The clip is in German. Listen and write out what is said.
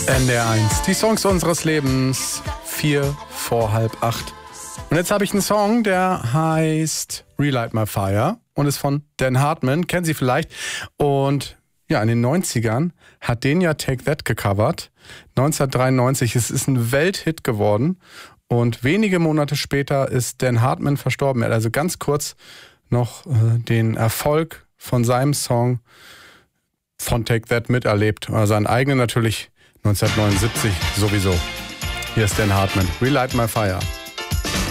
NDR1, die Songs unseres Lebens, 4 vor halb 8. Und jetzt habe ich einen Song, der heißt Relight My Fire und ist von Dan Hartman, kennen Sie vielleicht. Und ja, in den 90ern hat den ja Take That gecovert. 1993, es ist ein Welthit geworden. Und wenige Monate später ist Dan Hartman verstorben. Er hat also ganz kurz noch den Erfolg von seinem Song von Take That miterlebt. Also seinen eigenen natürlich 1979 sowieso. Hier ist Dan Hartman, Relight My Fire.